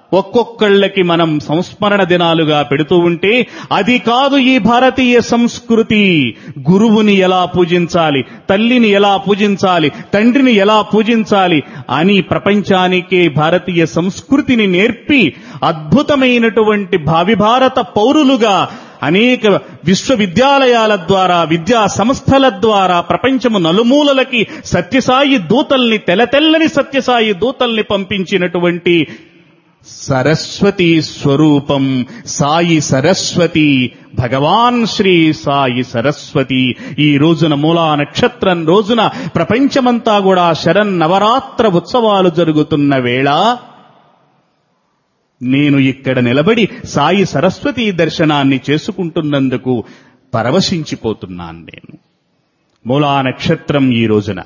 ఒక్కొక్కళ్ళకి మనం సంస్మరణ దినాలుగా పెడుతూ ఉంటే అది కాదు ఈ భారతీయ సంస్కృతి. గురువుని ఎలా పూజించాలి, తల్లిని ఎలా పూజించాలి, తండ్రిని ఎలా పూజించాలి అని ప్రపంచానికే భారతీయ సంస్కృతిని నేర్పి అద్భుతమైనటువంటి భావి భారత పౌరులుగా అనేక విశ్వవిద్యాలయాల ద్వారా, విద్యా సంస్థల ద్వారా ప్రపంచము నలుమూలలకి సత్యసాయి దూతల్ని, తెల్లని సత్యసాయి దూతల్ని పంపించినటువంటి సరస్వతి స్వరూపం సాయి సరస్వతి, భగవాన్ శ్రీ సాయి సరస్వతి. ఈ రోజున మూలా నక్షత్రం రోజున ప్రపంచమంతా కూడా శరన్నవరాత్ర ఉత్సవాలు జరుగుతున్న వేళ నేను ఇక్కడ నిలబడి సాయి సరస్వతి దర్శనాన్ని చేసుకుంటున్నందుకు పరవశించిపోతున్నాను. నేను మూలా నక్షత్రం ఈ రోజున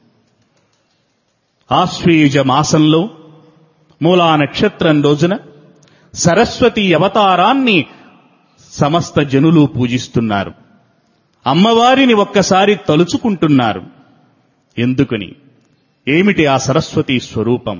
ఆశ్వీజ మాసంలో మూలా నక్షత్రం రోజున సరస్వతి అవతారాన్ని సమస్త జనులు పూజిస్తున్నారు. అమ్మవారిని ఒక్కసారి తలుచుకుంటున్నారు. ఎందుకని? ఏమిటి ఆ సరస్వతి స్వరూపం?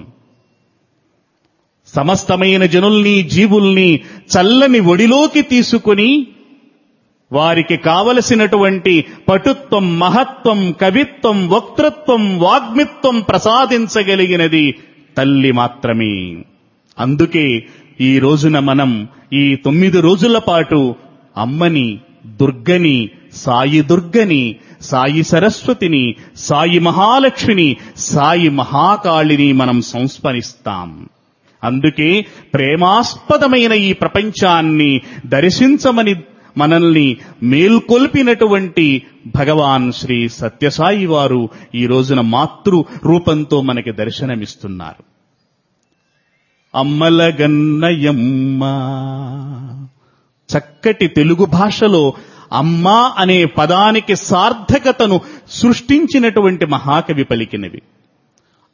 సమస్తమైన జనుల్ని, జీవుల్ని చల్లని ఒడిలోకి తీసుకుని వారికి కావలసినటువంటి పటుత్వం, మహత్వం, కవిత్వం, వక్తృత్వం, వాగ్మిత్వం ప్రసాదించగలిగినది తల్లి మాత్రమే. అందుకే ఈ రోజున మనం ఈ 9 రోజుల పాటు అమ్మని, దుర్గని, సాయి దుర్గని, సాయి సరస్వతిని, సాయి మహాలక్ష్మిని, సాయి మహాకాళిని మనం సంస్మరిస్తాం. అందుకే ప్రేమాస్పదమైన ఈ ప్రపంచాన్ని దర్శించమని మనల్ని మేల్కొల్పినటువంటి భగవాన్ శ్రీ సత్యసాయి వారు ఈ రోజున మాతృ రూపంతో మనకి దర్శనమిస్తున్నారు. అమ్మలగన్నయమ్మ. చక్కటి తెలుగు భాషలో అమ్మ అనే పదానికి సార్థకతను సృష్టించినటువంటి మహాకవి పలికినవి.